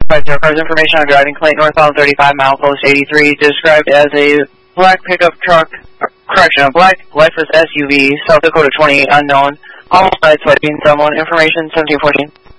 50 cars information on driving Clayton northbound 35 mile post 83, described as a black pickup truck, correction, a black Lexus SUV, South Dakota 28 unknown, all sides swiping someone, information 1714.